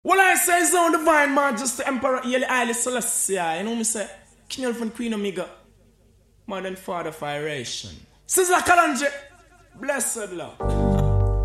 Well, I say his own divine majesty, Emperor Haile Selassie. You know me say, King Elf and Queen Omega, more than father for iration. Sizzla Kalonji, blessed Lord.